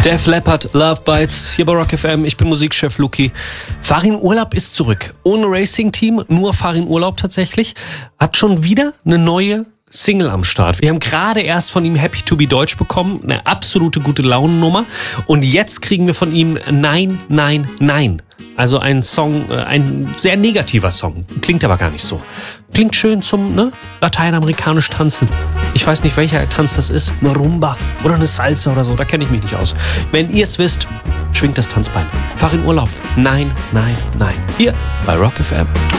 Def Leppard, Love Bites, hier bei Rock FM. Ich bin Musikchef Luki. Farin Urlaub ist zurück. Ohne Racing-Team, nur Farin Urlaub tatsächlich. Hat schon wieder eine neue Single am Start. Wir haben gerade erst von ihm Happy to be Deutsch bekommen. Eine absolute gute Launennummer. Und jetzt kriegen wir von ihm Nein, Nein, Nein. Also ein Song, ein sehr negativer Song. Klingt aber gar nicht so. Klingt schön zum lateinamerikanisch Tanzen. Ich weiß nicht, welcher Tanz das ist. Eine Rumba oder eine Salsa oder so. Da kenne ich mich nicht aus. Wenn ihr es wisst, schwingt das Tanzbein. Farin Urlaub. Nein, nein, nein. Hier bei Rock FM.